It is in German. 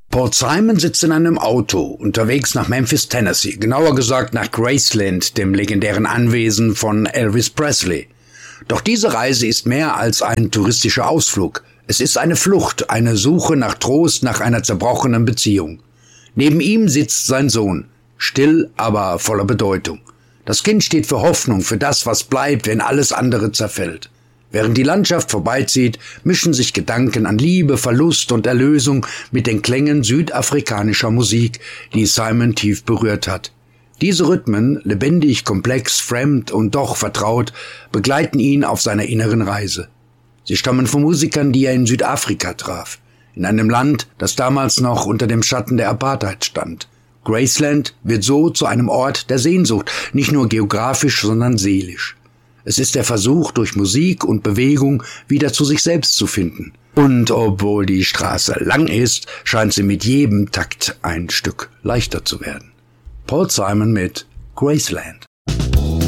Paul Simon sitzt in einem Auto, unterwegs nach Memphis, Tennessee, genauer gesagt nach Graceland, dem legendären Anwesen von Elvis Presley. Doch diese Reise ist mehr als ein touristischer Ausflug. Es ist eine Flucht, eine Suche nach Trost, nach einer zerbrochenen Beziehung. Neben ihm sitzt sein Sohn, still, aber voller Bedeutung. Das Kind steht für Hoffnung, für das, was bleibt, wenn alles andere zerfällt. Während die Landschaft vorbeizieht, mischen sich Gedanken an Liebe, Verlust und Erlösung mit den Klängen südafrikanischer Musik, die Simon tief berührt hat. Diese Rhythmen, lebendig, komplex, fremd und doch vertraut, begleiten ihn auf seiner inneren Reise. Sie stammen von Musikern, die er in Südafrika traf, in einem Land, das damals noch unter dem Schatten der Apartheid stand. Graceland wird so zu einem Ort der Sehnsucht, nicht nur geografisch, sondern seelisch. Es ist der Versuch, durch Musik und Bewegung wieder zu sich selbst zu finden. Und obwohl die Straße lang ist, scheint sie mit jedem Takt ein Stück leichter zu werden. Paul Simon mit Graceland.